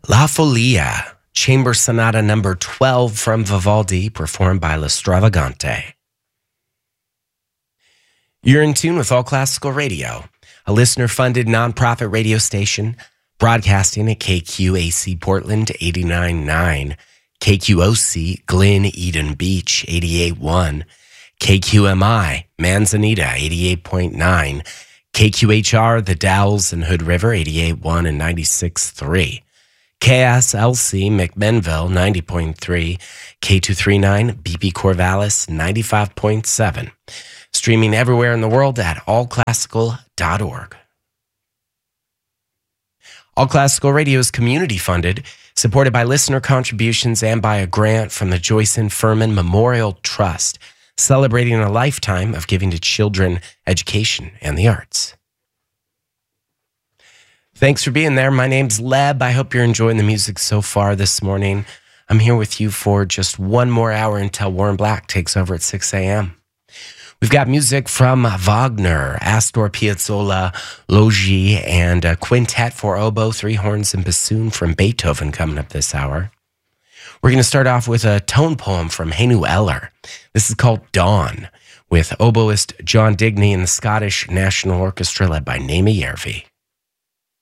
La Folia, Chamber Sonata number 12 from Vivaldi, performed by La Stravagante. You're in tune with All Classical Radio, a listener-funded nonprofit radio station broadcasting at KQAC Portland 89.9, KQOC Glen Eden Beach 88.1, KQMI Manzanita 88.9, KQHR The Dalles and Hood River 88.1 and 96.3. KSLC McMinnville 90.3, K239 BP Corvallis 95.7. Streaming everywhere in the world at allclassical.org. All Classical Radio is community funded, supported by listener contributions and by a grant from the Joyce Furman Memorial Trust, celebrating a lifetime of giving to children, education, and the arts. Thanks for being there. My name's Leb. I hope you're enjoying the music so far this morning. I'm here with you for just one more hour until Warren Black takes over at 6 a.m. We've got music from Wagner, Astor Piazzolla, Logi, and a quintet for oboe, three horns, and bassoon from Beethoven coming up this hour. We're going to start off with a tone poem from Heinu Eller. This is called Dawn, with oboist John Digney and the Scottish National Orchestra led by Naima Järvi.